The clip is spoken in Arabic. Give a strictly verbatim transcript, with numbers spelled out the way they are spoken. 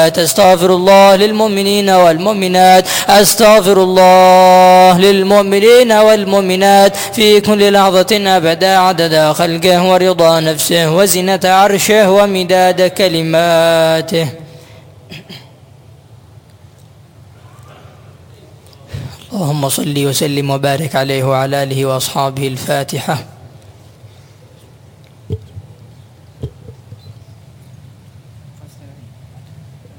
أستغفر الله للمؤمنين والمؤمنات أستغفر الله للمؤمنين والمؤمنات في كل لحظة أبدا عدد خلقه ورضا نفسه وزنة عرشه ومداد كلماته. اللهم صل وسلم وبارك عليه وعلى آله وأصحابه. الفاتحة.